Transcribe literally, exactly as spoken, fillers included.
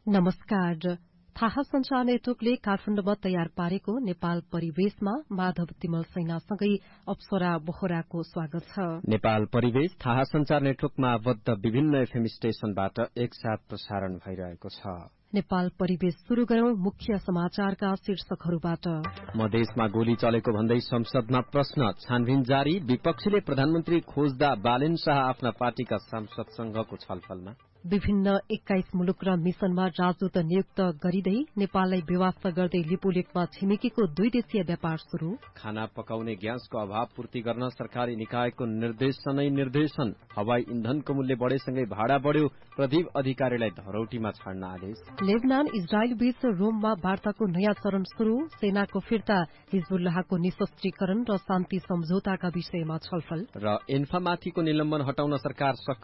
नमस्कार। थाहा संचार नेटवर्कले काठमाडौँमा तयार पारेको नेपाल परिवेशमा माधव तिमल सैनासँगै अप्सरा बोहराको स्वागत छ। नेपाल परिवेश थाहा संचार नेटवर्कमा आबद्ध विभिन्न एफएम स्टेशनबाट एकसाथ प्रसारण भइरहेको छ। नेपाल परिवेश शुरू गरौं मुख्य समाचारका शीर्षकहरूबाट। मधेसमा गोली चलेको भन्दै संसदमा प्रश्न छानबिन जारी। विपक्षीले प्रधानमन्त्री खोज्दा बालेन शाह आफ्ना पार्टीका सांसदसँगको छलफलमा। विभिन्न एक्काइस मुलुक र मिशनमा राजदूत नियुक्त गरिँदै नेपाललाई बेवास्ता गर्दै लिपुलेकमा छिमेकीको दुई देशीय व्यापार शुरू। खाना पकाउने ग्यासको अभाव पूर्ति गर्न सरकारी निकायको निर्देशनै निर्देशन। हवाई इन्धनको मूल्य बढेसँगै भाडा बढ्यो। प्रदीप अधिकारीलाई धरौटीमा छाड्न आदेश। लेबनान इजरायल बीच रोममा वार्ताको नयाँ चरण शुरू। सेनाको फिर्ता, हिजबुल्लाहको निशस्त्रीकरण र शान्ति सम्झौताका विषयमा छलफल। र एन्फामाथिको निलम्बन हटाउन सरकार